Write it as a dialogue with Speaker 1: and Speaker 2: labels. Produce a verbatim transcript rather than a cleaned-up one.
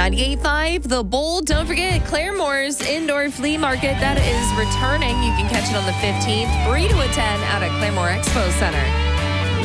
Speaker 1: ninety-eight point five, The Bold. Don't forget Claremore's Indoor Flea Market. That is returning. You can catch it on the fifteenth. Free to attend out at Claremore Expo Center.